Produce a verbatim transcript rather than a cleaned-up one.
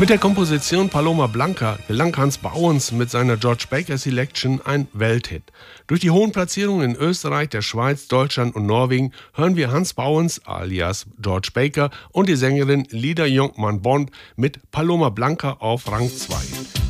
Mit der Komposition Paloma Blanca gelang Hans Bauens mit seiner George Baker Selection ein Welthit. Durch die hohen Platzierungen in Österreich, der Schweiz, Deutschland und Norwegen hören wir Hans Bauens alias George Baker und die Sängerin Lida Jonkman-Bond mit Paloma Blanca auf Rang zwei.